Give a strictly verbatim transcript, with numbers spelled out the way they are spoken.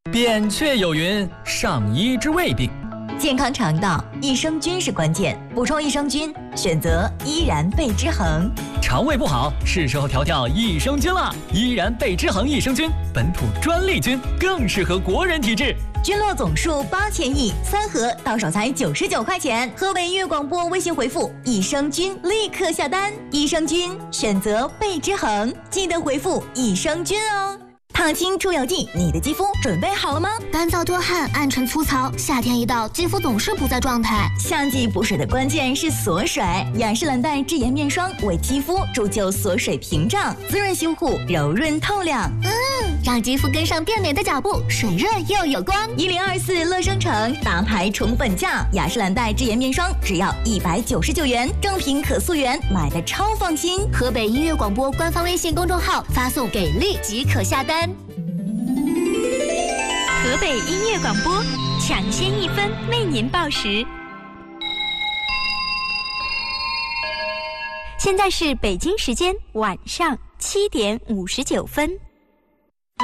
扁鹊有云：上医之未病。 健康肠道，益生菌是关键。补充益生菌，选择依然贝之恒。 肠胃不好，是时候调调益生菌了。依然贝之恒益生菌，本土专利菌，更适合国人体质。 菌落总数八千亿，三盒到手才九十九块钱。河北音乐广播微信回复益生菌，立刻下单。益生菌选择贝之恒，记得回复益生菌哦。烫青出油剂，你的肌肤准备好了吗？ 干燥多汗、暗沉粗糙，夏天一到，肌肤总是不在状态。 夏季补水的关键是锁水，雅诗兰黛智妍面霜为肌肤铸就锁水屏障，滋润修护，柔润透亮。 嗯，让肌肤跟上变美的脚步，水润又有光。 一零二四乐生城大牌宠粉价，雅诗兰黛智妍面霜只要一百九十九元，正品可溯源，买的超放心。 河北音乐广播官方微信公众号发送给力即可下单。 河北音乐广播，抢先一分为您报时。现在是北京时间晚上七点五十九分。